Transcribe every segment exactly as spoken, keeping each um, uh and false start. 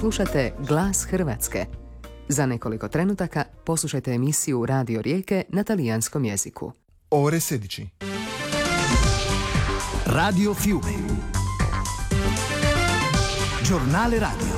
Slušate Glas Hrvatske. Za nekoliko trenutaka poslušajte emisiju Radio Rijeke na talijanskom jeziku. Ore sedici. Radio Fiume. Giornale radio.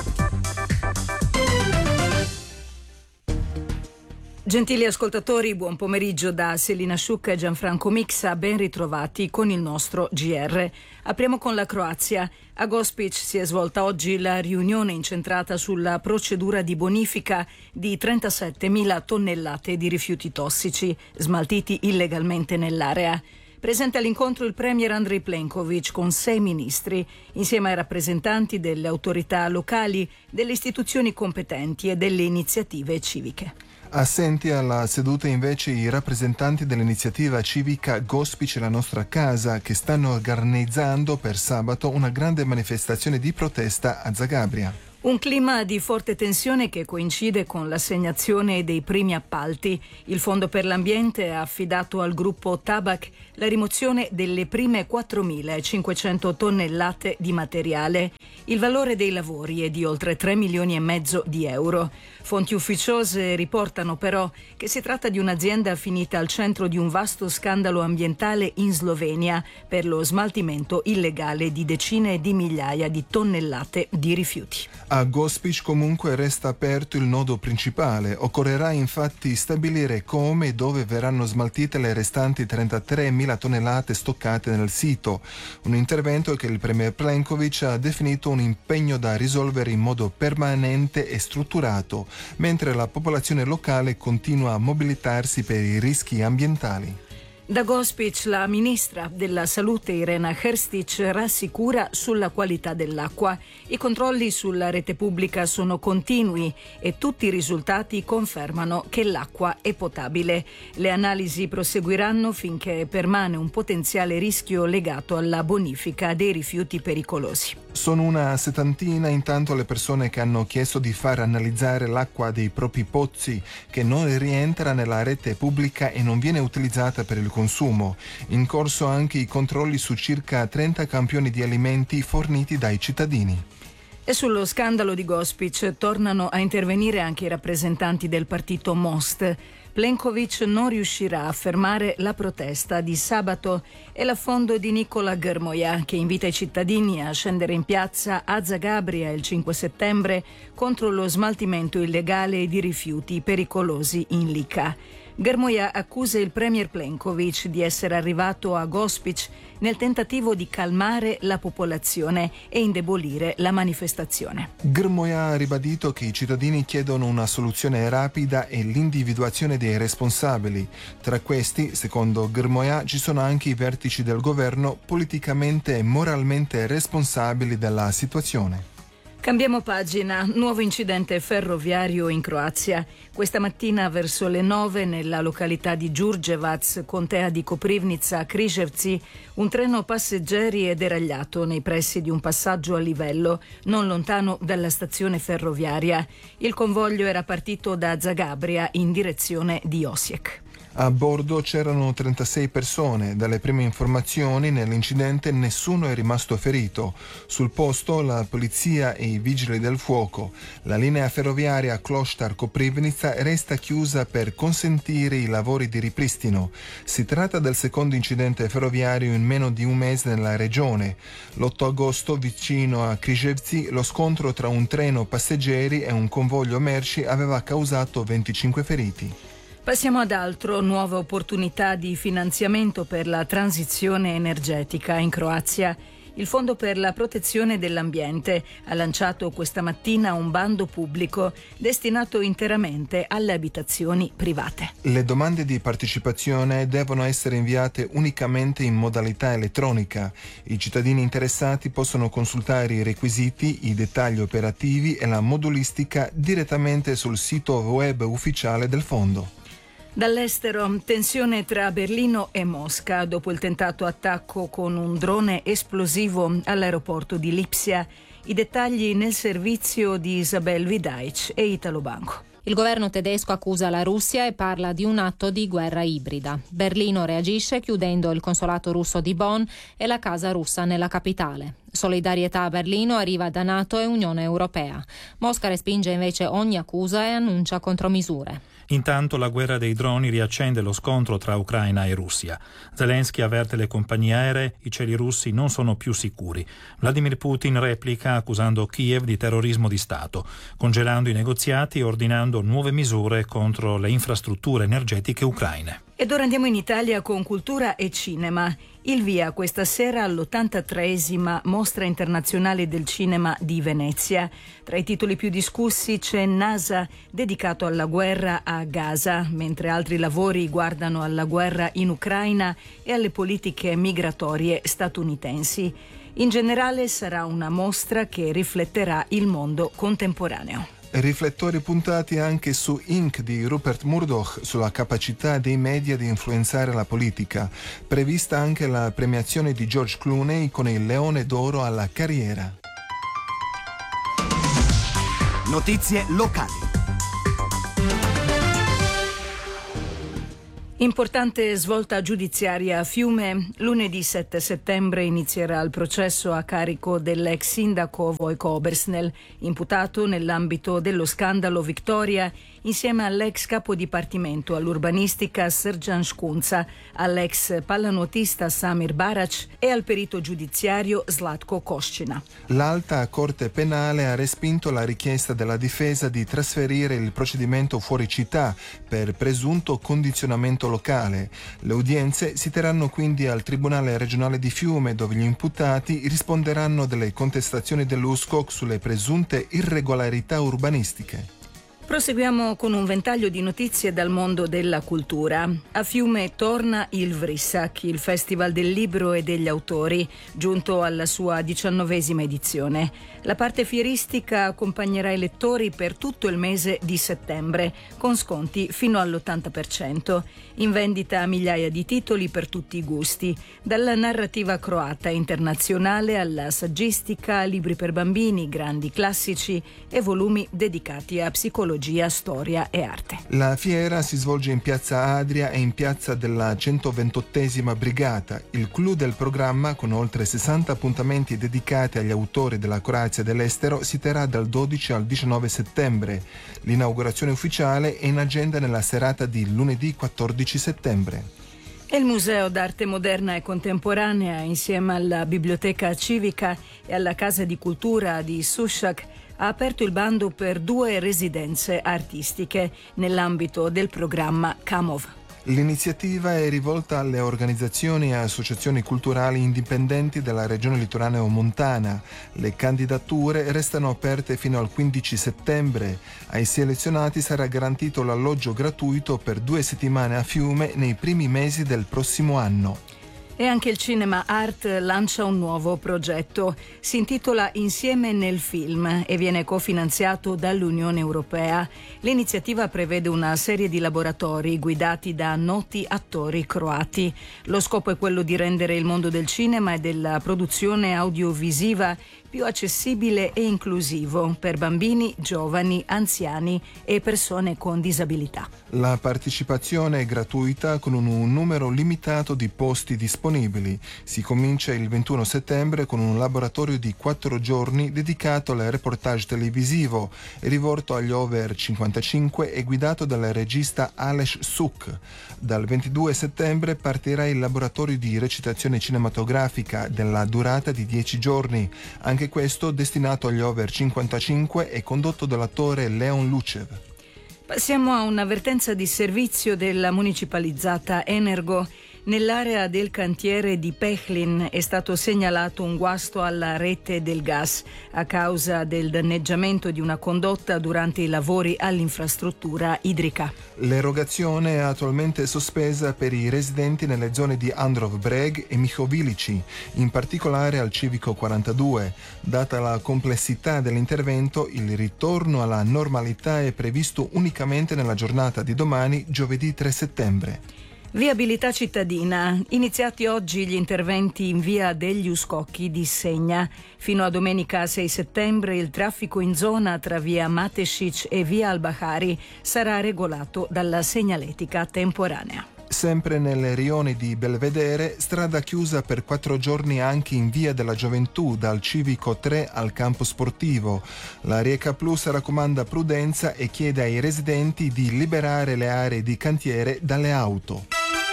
Gentili ascoltatori, buon pomeriggio da Selina Sciucca e Gianfranco Mixa, ben ritrovati con il nostro G R. Apriamo con la Croazia. A Gospić si è svolta oggi la riunione incentrata sulla procedura di bonifica di trentasettemila tonnellate di rifiuti tossici smaltiti illegalmente nell'area. Presente all'incontro il premier Andrej Plenković con sei ministri, insieme ai rappresentanti delle autorità locali, delle istituzioni competenti e delle iniziative civiche. Assenti alla seduta invece i rappresentanti dell'iniziativa civica Gospić è la nostra casa, che stanno organizzando per sabato una grande manifestazione di protesta a Zagabria. Un clima di forte tensione che coincide con l'assegnazione dei primi appalti. Il Fondo per l'Ambiente ha affidato al gruppo Tabac la rimozione delle prime quattromilacinquecento tonnellate di materiale. Il valore dei lavori è di oltre tre milioni e mezzo di euro. Fonti ufficiose riportano però che si tratta di un'azienda finita al centro di un vasto scandalo ambientale in Slovenia per lo smaltimento illegale di decine di migliaia di tonnellate di rifiuti. A Gospić comunque resta aperto il nodo principale. Occorrerà infatti stabilire come e dove verranno smaltite le restanti trentatremila tonnellate stoccate nel sito. Un intervento che il premier Plenković ha definito un impegno da risolvere in modo permanente e strutturato, mentre la popolazione locale continua a mobilitarsi per i rischi ambientali. Da Gospić la ministra della Salute Irena Hrstić rassicura sulla qualità dell'acqua. I controlli sulla rete pubblica sono continui e tutti i risultati confermano che l'acqua è potabile. Le analisi proseguiranno finché permane un potenziale rischio legato alla bonifica dei rifiuti pericolosi. Sono una settantina intanto le persone che hanno chiesto di far analizzare l'acqua dei propri pozzi, che non rientra nella rete pubblica e non viene utilizzata per il consumo. In corso anche i controlli su circa trenta campioni di alimenti forniti dai cittadini. E sullo scandalo di Gospić tornano a intervenire anche i rappresentanti del partito Most. Plenković non riuscirà a fermare la protesta di sabato e l'affondo di Nikola Grmoja, che invita i cittadini a scendere in piazza a Zagabria il cinque settembre contro lo smaltimento illegale di rifiuti pericolosi in Lika. Grmoja accusa il premier Plenković di essere arrivato a Gospić nel tentativo di calmare la popolazione e indebolire la manifestazione. Grmoja ha ribadito che i cittadini chiedono una soluzione rapida e l'individuazione dei responsabili. Tra questi, secondo Grmoja, ci sono anche i vertici del governo politicamente e moralmente responsabili della situazione. Cambiamo pagina. Nuovo incidente ferroviario in Croazia. Questa mattina verso le nove nella località di Đurđevac, contea di Koprivnica, Križevci, un treno passeggeri è deragliato nei pressi di un passaggio a livello non lontano dalla stazione ferroviaria. Il convoglio era partito da Zagabria in direzione di Osijek. A bordo c'erano trentasei persone. Dalle prime informazioni nell'incidente nessuno è rimasto ferito. Sul posto la polizia e i vigili del fuoco. La linea ferroviaria Kloštar-Koprivnica resta chiusa per consentire i lavori di ripristino. Si tratta del secondo incidente ferroviario in meno di un mese nella regione. L'otto agosto, vicino a Križevci, lo scontro tra un treno passeggeri e un convoglio merci aveva causato venticinque feriti. Passiamo ad altro. Nuove opportunità di finanziamento per la transizione energetica in Croazia. Il Fondo per la protezione dell'ambiente ha lanciato questa mattina un bando pubblico destinato interamente alle abitazioni private. Le domande di partecipazione devono essere inviate unicamente in modalità elettronica. I cittadini interessati possono consultare i requisiti, i dettagli operativi e la modulistica direttamente sul sito web ufficiale del fondo. Dall'estero, tensione tra Berlino e Mosca dopo il tentato attacco con un drone esplosivo all'aeroporto di Lipsia. I dettagli nel servizio di Isabel Vidaic e Italo Banco. Il governo tedesco accusa la Russia e parla di un atto di guerra ibrida. Berlino reagisce chiudendo il consolato russo di Bonn e la casa russa nella capitale. Solidarietà a Berlino arriva da NATO e Unione Europea. Mosca respinge invece ogni accusa e annuncia contromisure. Intanto la guerra dei droni riaccende lo scontro tra Ucraina e Russia. Zelensky avverte le compagnie aeree, i cieli russi non sono più sicuri. Vladimir Putin replica accusando Kiev di terrorismo di Stato, congelando i negoziati e ordinando nuove misure contro le infrastrutture energetiche ucraine. Ed ora andiamo in Italia con cultura e cinema. Il via questa sera all'ottantatreesima Mostra Internazionale del Cinema di Venezia. Tra i titoli più discussi c'è NASA, dedicato alla guerra a Gaza, mentre altri lavori guardano alla guerra in Ucraina e alle politiche migratorie statunitensi. In generale sarà una mostra che rifletterà il mondo contemporaneo. Riflettori puntati anche su Inc di Rupert Murdoch, sulla capacità dei media di influenzare la politica. Prevista anche la premiazione di George Clooney con il Leone d'Oro alla carriera. Notizie locali. Importante svolta giudiziaria a Fiume. Lunedì sette settembre inizierà il processo a carico dell'ex sindaco Vojko Obersnel, imputato nell'ambito dello scandalo Victoria, insieme all'ex capo dipartimento all'urbanistica Srdjan Škunca, all'ex pallanuotista Samir Barac e al perito giudiziario Zlatko Koščina. L'Alta Corte Penale ha respinto la richiesta della difesa di trasferire il procedimento fuori città per presunto condizionamento locale. Le udienze si terranno quindi al Tribunale regionale di Fiume, dove gli imputati risponderanno delle contestazioni dell'U S C O C sulle presunte irregolarità urbanistiche. Proseguiamo con un ventaglio di notizie dal mondo della cultura. A Fiume torna il Vrissac, il Festival del Libro e degli Autori, giunto alla sua diciannovesima edizione. La parte fieristica accompagnerà i lettori per tutto il mese di settembre, con sconti fino all'ottanta per cento. In vendita migliaia di titoli per tutti i gusti, dalla narrativa croata e internazionale alla saggistica, libri per bambini, grandi classici e volumi dedicati a psicologia, storia e arte. La fiera si svolge in piazza Adria e in piazza della centoventottesima Brigata. Il clou del programma, con oltre sessanta appuntamenti dedicati agli autori della Croazia dell'estero, si terrà dal dodici al diciannove settembre. L'inaugurazione ufficiale è in agenda nella serata di lunedì quattordici settembre. E il Museo d'Arte Moderna e Contemporanea, insieme alla Biblioteca Civica e alla Casa di Cultura di Sušak, ha aperto il bando per due residenze artistiche nell'ambito del programma Kamov. L'iniziativa è rivolta alle organizzazioni e associazioni culturali indipendenti della regione litoraneo-montana. Le candidature restano aperte fino al quindici settembre. Ai selezionati sarà garantito l'alloggio gratuito per due settimane a Fiume nei primi mesi del prossimo anno. E anche il Cinema Art lancia un nuovo progetto. Si intitola Insieme nel film e viene cofinanziato dall'Unione Europea. L'iniziativa prevede una serie di laboratori guidati da noti attori croati. Lo scopo è quello di rendere il mondo del cinema e della produzione audiovisiva più accessibile e inclusivo per bambini, giovani, anziani e persone con disabilità. La partecipazione è gratuita con un numero limitato di posti disponibili. Si comincia il ventuno settembre con un laboratorio di quattro giorni dedicato al reportage televisivo, rivolto agli over cinquantacinque e guidato dal regista Aleš Suk. Dal ventidue settembre partirà il laboratorio di recitazione cinematografica della durata di dieci giorni, anche questo destinato agli over cinquantacinque e condotto dall'attore Leon Lucev. Passiamo a un'avvertenza di servizio della municipalizzata Energo. Nell'area del cantiere di Pechlin è stato segnalato un guasto alla rete del gas a causa del danneggiamento di una condotta durante i lavori all'infrastruttura idrica. L'erogazione è attualmente sospesa per i residenti nelle zone di Androv Breg e Mihovilici, in particolare al civico quarantadue. Data la complessità dell'intervento, il ritorno alla normalità è previsto unicamente nella giornata di domani, giovedì tre settembre. Viabilità cittadina. Iniziati oggi gli interventi in via degli Uscocchi di Segna. Fino a domenica sei settembre il traffico in zona tra via Matešíč e via Albahari sarà regolato dalla segnaletica temporanea. Sempre nel rione di Belvedere, strada chiusa per quattro giorni anche in Via della Gioventù, dal Civico tre al campo sportivo. La Rieca Plus raccomanda prudenza e chiede ai residenti di liberare le aree di cantiere dalle auto.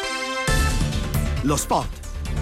Lo sport.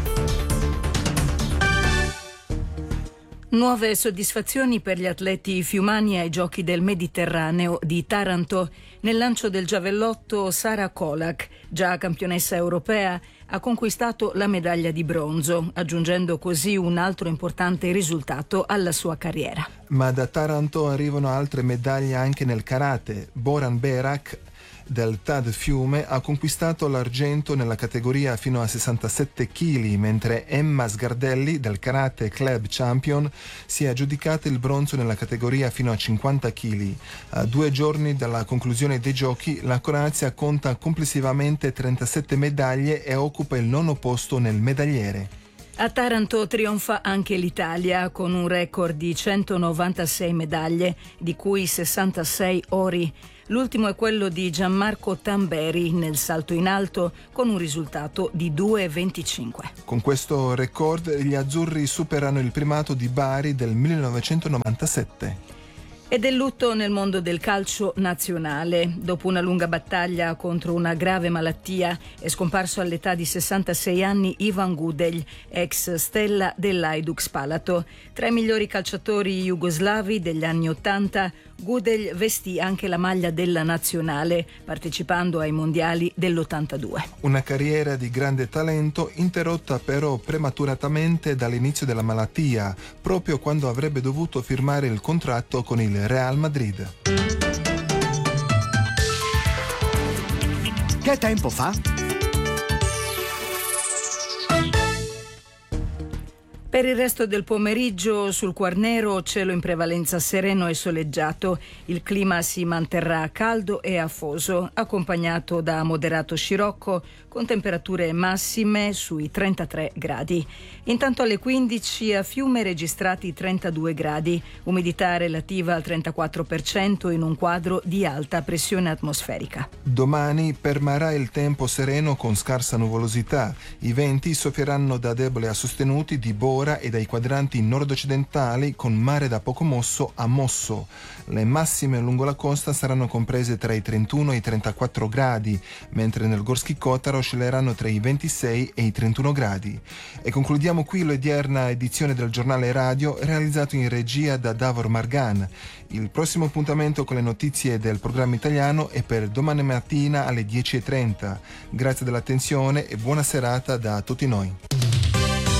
Nuove soddisfazioni per gli atleti fiumani ai Giochi del Mediterraneo di Taranto. Nel lancio del giavellotto Sara Kolak, già campionessa europea, ha conquistato la medaglia di bronzo, aggiungendo così un altro importante risultato alla sua carriera. Ma da Taranto arrivano altre medaglie anche nel karate. Boran Berak del T A D Fiume ha conquistato l'argento nella categoria fino a sessantasette chili, mentre Emma Sgardelli del Karate Club Champion si è aggiudicata il bronzo nella categoria fino a cinquanta chili. A due giorni dalla conclusione dei giochi, la Croazia conta complessivamente trentasette medaglie e occupa il nono posto nel medagliere. A Taranto trionfa anche l'Italia con un record di centonovantasei medaglie, di cui sessantasei ori. L'ultimo è quello di Gianmarco Tamberi nel salto in alto con un risultato di due virgola venticinque. Con questo record gli azzurri superano il primato di Bari del millenovecentonovantasette. Ed è lutto nel mondo del calcio nazionale. Dopo una lunga battaglia contro una grave malattia è scomparso all'età di sessantasei anni Ivan Gudelj, ex stella dell'Hajduk Spalato. Tra i migliori calciatori jugoslavi degli anni Ottanta, Gudelj vestì anche la maglia della nazionale, partecipando ai mondiali dell'ottantadue. Una carriera di grande talento interrotta però prematuratamente dall'inizio della malattia, proprio quando avrebbe dovuto firmare il contratto con il Real Madrid. Che tempo fa? Per il resto del pomeriggio sul Quarnero cielo in prevalenza sereno e soleggiato. Il clima si manterrà caldo e afoso, accompagnato da moderato scirocco con temperature massime sui trentatré gradi. Intanto alle quindici a Fiume registrati trentadue gradi, umidità relativa al trentaquattro per cento in un quadro di alta pressione atmosferica. Domani permarrà il tempo sereno con scarsa nuvolosità. I venti soffieranno da deboli a sostenuti di Bora e dai quadranti nord-occidentali con mare da poco mosso a mosso. Le massime lungo la costa saranno comprese tra i trentuno e i trentaquattro gradi, mentre nel Gorski Kotar oscilleranno tra i ventisei e i trentuno gradi. E concludiamo qui l'odierna edizione del giornale radio realizzato in regia da Davor Margan. Il prossimo appuntamento con le notizie del programma italiano è per domani mattina alle dieci e trenta. Grazie dell'attenzione e buona serata da tutti noi.